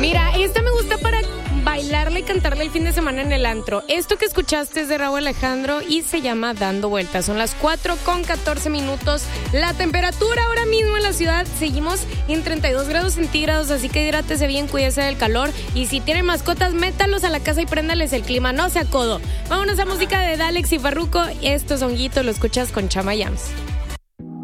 Mira, esta me gusta para bailarle y cantarle el fin de semana en el antro. Esto que escuchaste es de Rauw Alejandro y se llama Dando Vueltas. Son las 4:14. La temperatura ahora mismo en la ciudad seguimos en 32 grados centígrados, así que hidrátese bien, cuídese del calor. Y si tienen mascotas, métalos a la casa y préndales el clima, no sea codo. Vámonos a música de Dalex y Farruko. Estos honguitos lo escuchas con Chama Yams.